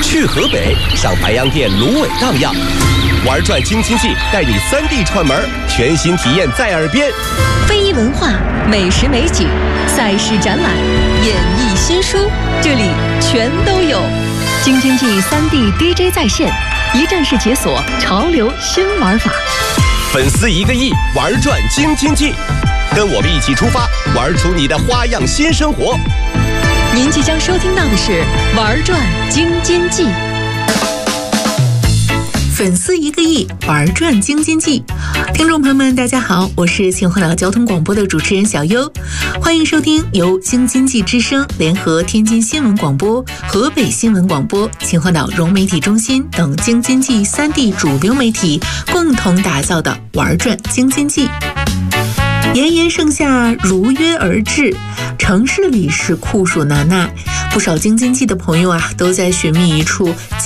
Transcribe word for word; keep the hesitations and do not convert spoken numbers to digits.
去河北，上白洋淀芦苇荡漾，玩转京津冀，带你三 D 串门，全新体验在耳边。 非遗文化、美食美景、赛事展览、演艺新书，这里全都有。京津冀三 D D J 在线，一站式解锁潮流新玩法。 粉丝一个亿，玩转京津冀，跟我们一起出发，玩出你的花样新生活。 您即将收听到的是《玩转京津冀》。 粉丝一个亿，玩转京津冀。听众朋友们，大家好，我是秦淮岛交通广播的主持人小优，欢迎收听由京津冀之声联合天津新闻广播、河北新闻广播、秦淮岛融媒体中心等京津冀三地主流媒体共同打造的玩转京津冀。炎炎盛夏如约而至，城市里是酷暑难耐，不少京津冀的朋友啊，都在寻觅一处